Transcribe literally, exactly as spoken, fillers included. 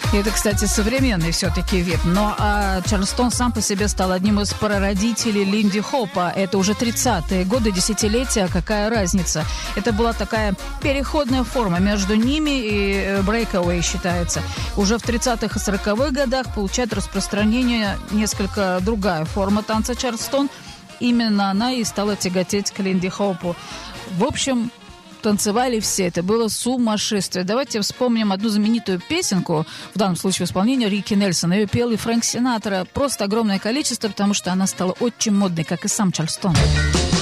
Это, кстати, современный все-таки вид. Но а Чарльстон сам по себе стал одним из прародителей линди-хопа. Это уже тридцатые годы, десятилетия. Какая разница? Это была такая переходная форма между ними и брейкaway считается. Уже в тридцатых и сороковых годах получает распространение несколько другая форма танца Чарльстон. Именно она и стала тяготеть к линди-хопу. В общем, танцевали все. Это было сумасшествие. Давайте вспомним одну знаменитую песенку, в данном случае в исполнении Рики Нельсона. Ее пел и Фрэнк Синатра. Просто огромное количество, потому что она стала очень модной, как и сам Чарльстон.